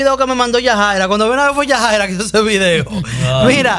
video que me mandó Yajaira. Cuando vino a ver fue Yajaira que hizo ese video. Mira,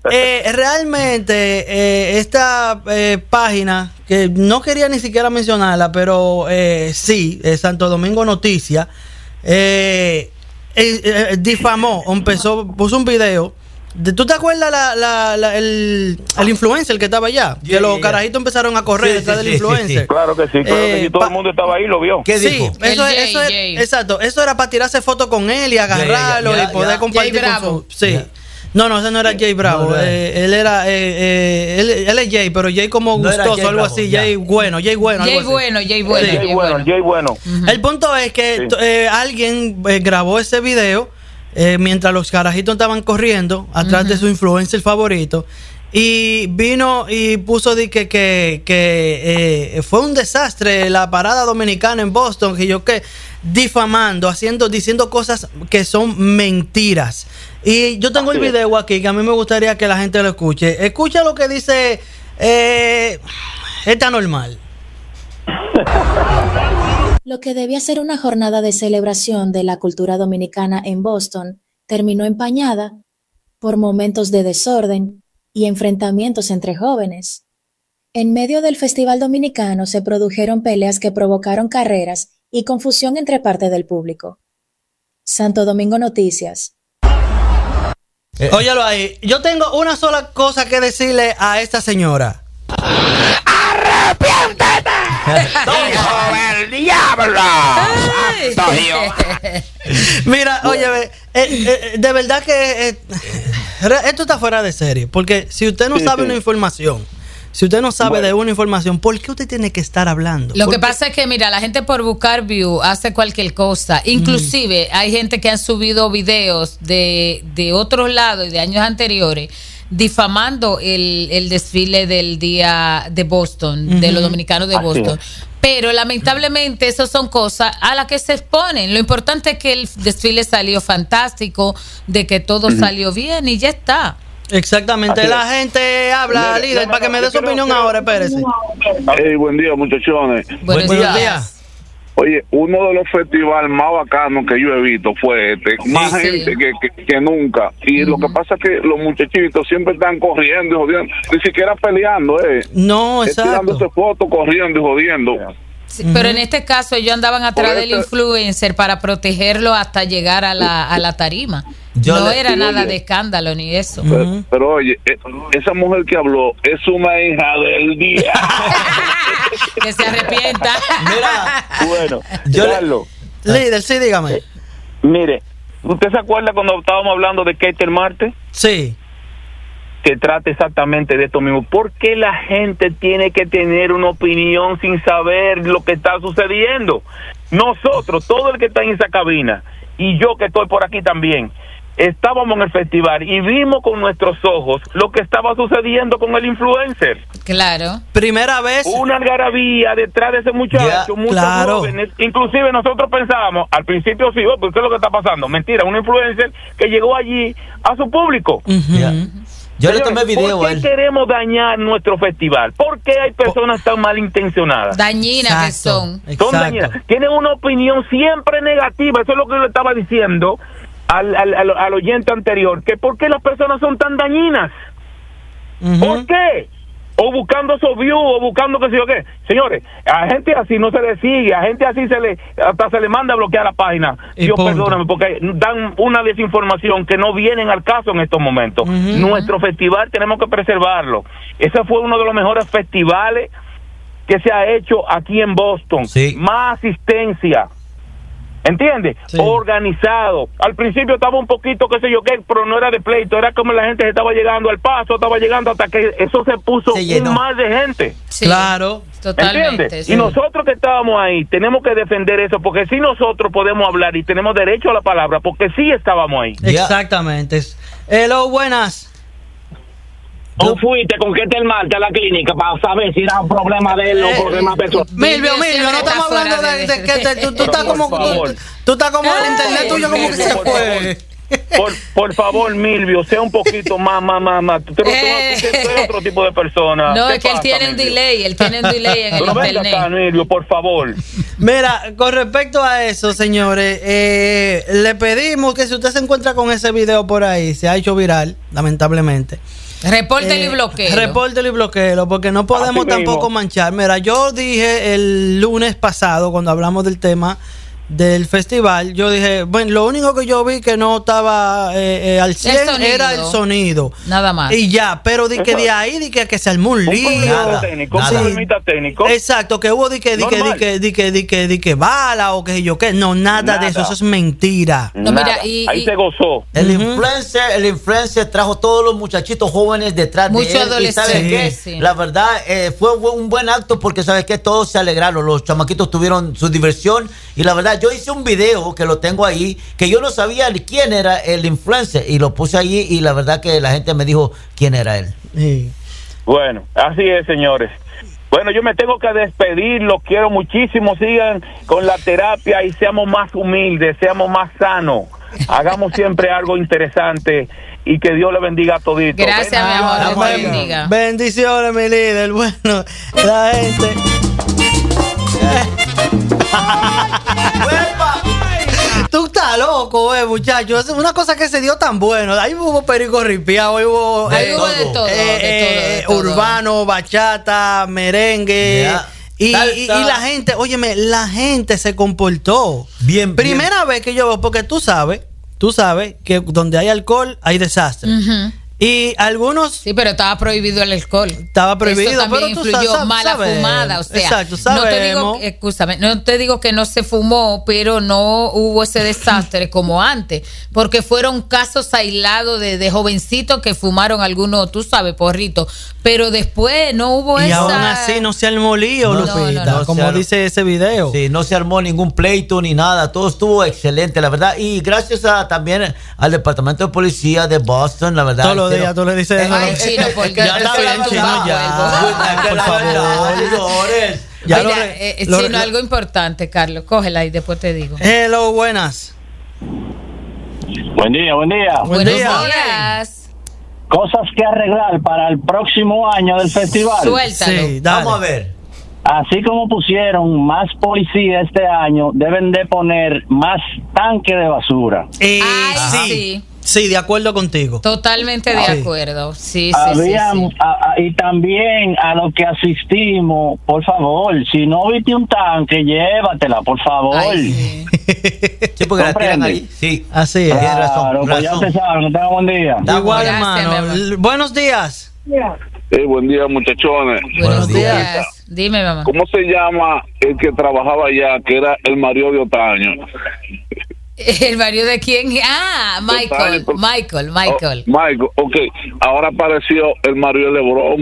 realmente esta página, que no quería ni siquiera mencionarla, pero sí, Santo Domingo Noticias, difamó, puso un video. ¿Tú te acuerdas el influencer que estaba allá? Que los carajitos empezaron a correr detrás del influencer. Claro que sí, todo el mundo estaba ahí, lo vio. ¿Qué dijo? Exacto, eso era para tirarse fotos con él y agarrarlo y poder compartir con su... Sí. No, ese no era Jay Bravo. Él es Jay, pero Jay como gustoso, algo así. Jay bueno. Jay bueno. El punto es que alguien grabó ese video mientras los carajitos estaban corriendo atrás de su influencer favorito, y vino y puso que fue un desastre la parada dominicana en Boston, que yo qué, difamando, diciendo cosas que son mentiras. Y yo tengo el video aquí que a mí me gustaría que la gente lo escuche. Escucha lo que dice está normal. Lo que debía ser una jornada de celebración de la cultura dominicana en Boston terminó empañada por momentos de desorden y enfrentamientos entre jóvenes. En medio del Festival Dominicano se produjeron peleas que provocaron carreras y confusión entre parte del público. Santo Domingo Noticias. Óyalo ahí. Yo tengo una sola cosa que decirle a esta señora. ¡Arrepiéntete! ¡Hijo del diablo! Mira, oye, de verdad que esto está fuera de serie. Porque si usted no sabe una información, si usted no sabe de una información, ¿por qué usted tiene que estar hablando? Lo que pasa es que, mira, la gente por buscar view hace cualquier cosa. Inclusive hay gente que han subido videos de otros lados y de años anteriores difamando el desfile del día de Boston, de los dominicanos de Boston. Pero lamentablemente esas son cosas a las que se exponen. Lo importante es que el desfile salió fantástico, de que todo salió bien y ya está. Exactamente. La gente habla, líder, para que me dé su opinión ahora, espérese. Buen día, muchachones. Buenos días. Oye, uno de los festivales más bacanos que yo he visto fue más gente que nunca. Y lo que pasa es que los muchachitos siempre están corriendo y jodiendo, ni siquiera peleando, No, exacto. Tirándose fotos, corriendo y jodiendo. Sí, pero en este caso ellos andaban atrás del influencer para protegerlo hasta llegar a la tarima. No era nada de escándalo ni eso. Pero oye, esa mujer que habló es una hija del día. Que se arrepienta. Mira, bueno, líder, sí, dígame. Mire, ¿usted se acuerda cuando estábamos hablando de Keter Marte? Sí. Que trata exactamente de esto mismo. ¿Por qué la gente tiene que tener una opinión sin saber lo que está sucediendo? Nosotros, todo el que está en esa cabina, y yo que estoy por aquí también, estábamos en el festival y vimos con nuestros ojos lo que estaba sucediendo con el influencer. Claro. Primera vez. Una algarabía detrás de ese muchacho, muchos jóvenes. Inclusive nosotros pensábamos, al principio sí, pues ¿qué es lo que está pasando? Mentira, un influencer que llegó allí a su público. Yo le tomé video ¿por qué queremos dañar nuestro festival? ¿Por qué hay personas tan malintencionadas? Dañinas que son. Son dañinas. Tienen una opinión siempre negativa. Eso es lo que yo le estaba diciendo al oyente anterior. Que ¿por qué las personas son tan dañinas? ¿Por qué? O buscando esos views, o buscando qué sé yo qué. Señores, a gente así no se le sigue, a gente así hasta se le manda a bloquear la página. Dios perdóname, porque dan una desinformación que no vienen al caso en estos momentos. Nuestro festival tenemos que preservarlo. Ese fue uno de los mejores festivales que se ha hecho aquí en Boston. Más asistencia. ¿Entiendes? Organizado. Al principio estaba un poquito, qué sé yo qué, pero no era de pleito, era como la gente se estaba llegando al paso, estaba llegando hasta que eso se puso un mar de gente. Claro. Totalmente. ¿Entiendes? Y nosotros que estábamos ahí, tenemos que defender eso, porque si nosotros podemos hablar y tenemos derecho a la palabra, porque sí estábamos ahí. Exactamente. Hello, buenas. ¿Tú fuiste con Keter Marte a la clínica para saber si era un problema de él o problema personal? Milvio, no estamos hablando de Keter. Tú estás como el internet tuyo como que se fue. Por favor, Milvio, sea un poquito más. Tú eres otro tipo de persona. No, es que él tiene un delay en el internet. Acá, Milvio, por favor. Mira, con respecto a eso, señores, le pedimos que si usted se encuentra con ese video por ahí, se ha hecho viral, lamentablemente. Repórtelo y bloqueo. Repórtelo y bloqueo, porque no podemos tampoco manchar. Mira, yo dije el lunes pasado, cuando hablamos del tema del festival, yo dije, bueno, lo único que yo vi que no estaba al 100 era el sonido. Nada más. Y ya, pero de ahí que se armó un lío. Un problemita técnico. Exacto, que hubo de que bala o que yo qué. No, nada de eso es mentira. No, mira, ahí se gozó. El influencer trajo todos los muchachitos jóvenes detrás de él. Muchos adolescentes. Sí. La verdad, fue un buen acto porque, ¿sabes qué? Todos se alegraron. Los chamaquitos tuvieron su diversión y la verdad, yo hice un video que lo tengo ahí, que yo no sabía quién era el influencer y lo puse allí y la verdad que la gente me dijo quién era él. Sí. Bueno, así es, señores. Bueno, yo me tengo que despedir, los quiero muchísimo, sigan con la terapia y seamos más humildes, seamos más sanos, hagamos siempre algo interesante y que Dios le bendiga a toditos. Gracias, mi amor, Dios te bendiga. Bendiciones, mi líder. Bueno, la gente... Tú estás loco, muchacho. Es una cosa que se dio tan bueno. Ahí hubo perico ripiado, hubo de todo, urbano, bachata, merengue. Yeah. Y la gente, óyeme, la gente se comportó bien. Primera vez que yo veo, porque tú sabes que donde hay alcohol hay desastre. Y algunos... Sí, pero estaba prohibido el alcohol. Estaba prohibido, eso también pero influyó mala fumada, o sea, exacto, no te digo que no se fumó, pero no hubo ese desastre como antes, porque fueron casos aislados de jovencitos que fumaron algunos, tú sabes, porrito, pero después no hubo y aún así no se armó lío, Lupita, no, como dice ese video. Sí, no se armó ningún pleito ni nada, todo estuvo excelente, la verdad, y gracias también al Departamento de Policía de Boston, la verdad. Todos los días tú le dices eso. Ay, Chino, porque ya está bien, Chino, ya. Por favor. Chino, algo importante, Carlos, cógela y después te digo. Hello, buenas. Buen día. Buenos días. Cosas que arreglar para el próximo año del festival. Suéltalo. Sí, dale. Vamos a ver. Así como pusieron más policía este año, deben de poner más tanque de basura. Sí, de acuerdo contigo. Totalmente de acuerdo. Sí. Y también a los que asistimos, por favor, si no viste un tanque, llévatela, por favor. Sí, porque la tiran ahí. Sí, así es. Tienes razón. Pues ya te saben, que tengan buen día. Igual, hermano. Buenos días. Buen día, muchachones. Buenos días. Dime, mamá. ¿Cómo se llama el que trabajaba allá, que era el marido de Otaño? ¿El marido de quién? Ah, Michael. Michael, ok. Ahora apareció el marido de LeBron.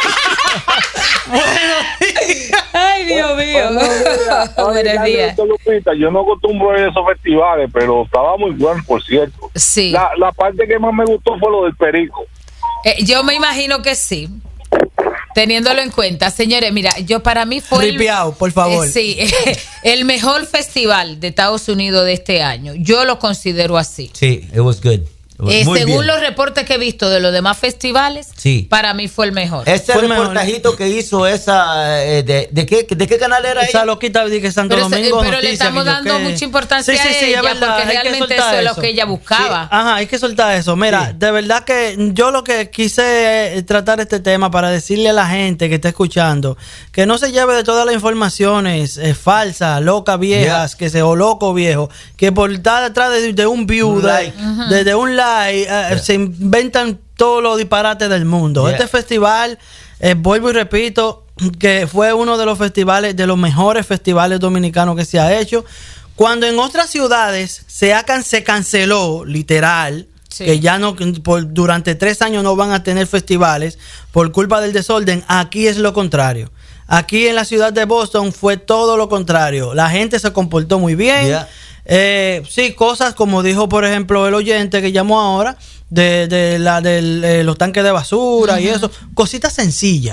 Ay, Dios mío. Buenos días. Yo no acostumbro a esos festivales, pero estaba muy bueno, por cierto. Sí. La parte que más me gustó fue lo del perico. Yo me imagino que sí. Teniéndolo en cuenta, señores, mira, para mí fue Ripiao, por favor. Sí, el mejor festival de Estados Unidos de este año. Yo lo considero así. Sí, it was good. Según los reportes que he visto de los demás festivales, para mí fue el mejor. Ese reportajito que hizo esa, ¿de qué canal era esa loquita de que Santo Domingo? Pero le estamos dando mucha importancia a ella, porque realmente eso es lo que ella buscaba. Ajá, hay que soltar eso. Mira, de verdad que yo lo que quise tratar este tema para decirle a la gente que está escuchando que no se lleve de todas las informaciones falsas, locas, viejas, o loco viejo, que por estar detrás de un view, de un like, se inventan todos los disparates del mundo. Este festival, vuelvo y repito, que fue uno de los festivales, de los mejores festivales dominicanos que se ha hecho. Cuando en otras ciudades se canceló, literal, que ya no, durante 3 años no van a tener festivales por culpa del desorden, aquí es lo contrario. Aquí en la ciudad de Boston fue todo lo contrario. La gente se comportó muy bien. Sí, cosas como dijo, por ejemplo, el oyente que llamó ahora, de los tanques de basura y eso, cositas sencillas.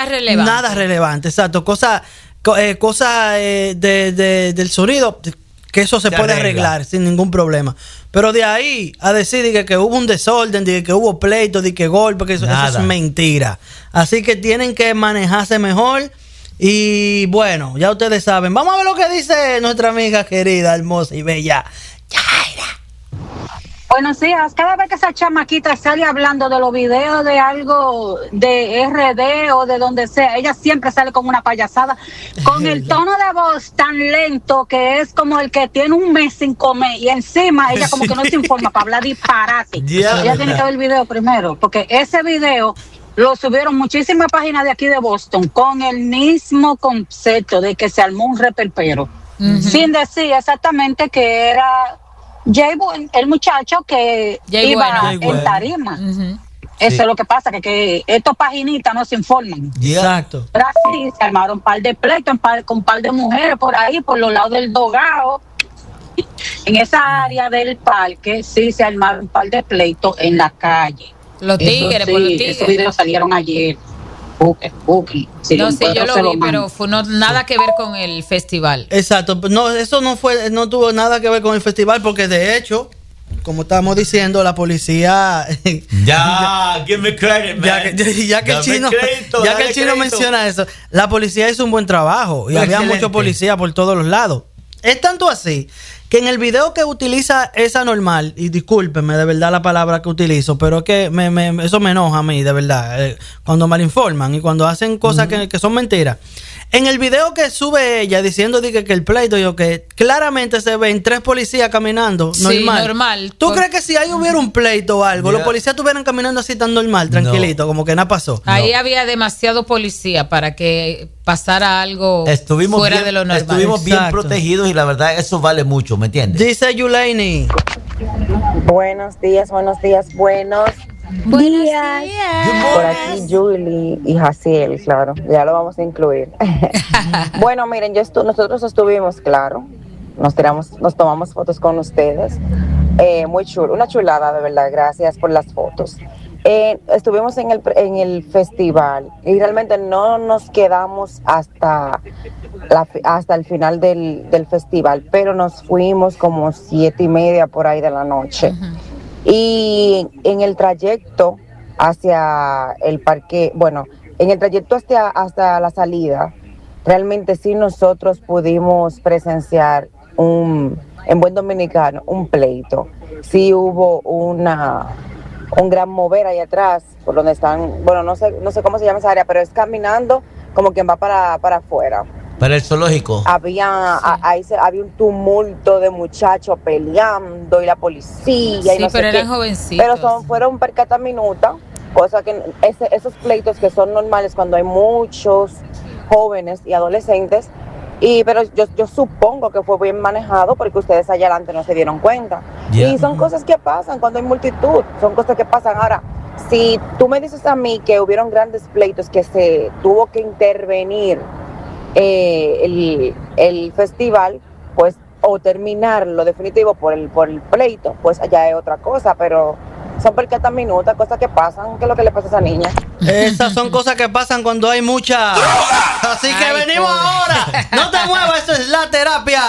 Nada relevante, exacto. Cosas del sonido que eso se puede arreglar sin ningún problema. Pero de ahí a decir que hubo un desorden, de que hubo pleito, de que golpe, que eso es mentira. Así que tienen que manejarse mejor. Y bueno, ya ustedes saben. Vamos a ver lo que dice nuestra amiga querida, hermosa y bella Yaira. Buenos días. Cada vez que esa chamaquita sale hablando de los videos de algo de RD o de donde sea, ella siempre sale con una payasada, con el tono de voz tan lento que es como el que tiene un mes sin comer y encima ella como que no se informa para hablar disparate. Ella tiene que ver el video primero, porque ese video lo subieron muchísimas páginas de aquí de Boston con el mismo concepto de que se armó un reperpero, sin decir exactamente que era el muchacho que iba en tarima. Eso es lo que pasa, que estos paginitas no se informan. Exacto. Pero así se armaron un par de pleitos con un par de mujeres por ahí, por los lados del Dogao. En esa área del parque sí se armaron un par de pleitos en la calle. Los tigres, por los tigres. Esos videos salieron ayer. Sí, no sé, yo lo vi, pero nada que ver con el festival. Exacto, no, eso no tuvo nada que ver con el festival, porque de hecho, como estábamos diciendo, la policía give me credit, man. Ya que el chino menciona eso, la policía hizo un buen trabajo y había mucho policía por todos los lados. Es tanto así que en el video que utiliza esa normal, y discúlpenme de verdad la palabra que utilizo, pero es que eso me enoja a mí, de verdad, cuando malinforman y cuando hacen cosas que son mentiras. En el video que sube ella diciendo que el pleito, que claramente se ven 3 policías caminando normal. ¿Tú crees que si ahí hubiera un pleito o algo, los policías estuvieran caminando así tan normal, tranquilito, como que nada pasó? Ahí había demasiado policía para que pasara algo fuera de lo normal. Estuvimos bien protegidos y la verdad eso vale mucho, ¿me entiendes? Dice Yulaini. Buenos días. Buenos días. Por aquí Julie y Jaciel, claro, ya lo vamos a incluir. Bueno, miren, nosotros estuvimos, claro, nos tomamos fotos con ustedes, muy chulo, una chulada de verdad, gracias por las fotos. Estuvimos en el festival y realmente no nos quedamos hasta el final del festival, pero nos fuimos como 7:30 por ahí de la noche. Y en el trayecto hacia el parque, en el trayecto hasta la salida, realmente sí nosotros pudimos presenciar en buen dominicano, un pleito. Sí hubo un gran mover ahí atrás, por donde están, no sé cómo se llama esa área, pero es caminando como quien va para afuera. Para el zoológico. Había un tumulto de muchachos peleando y la policía. Sí, y no pero sé eran qué. jovencitos. Pero fueron percataminutas, cosa que esos pleitos que son normales cuando hay muchos jóvenes y adolescentes. Pero yo supongo que fue bien manejado porque ustedes allá adelante no se dieron cuenta. Y son cosas que pasan cuando hay multitud, son cosas que pasan. Ahora, si tú me dices a mí que hubieron grandes pleitos que se tuvo que intervenir el festival, pues, o terminarlo definitivo por el pleito, pues allá es otra cosa, pero son percataminutas, cosas que pasan. ¿Qué es lo que le pasa a esa niña? Esas son cosas que pasan cuando hay mucha... Así que venimos ahora. No te muevas, esto es La Terapia.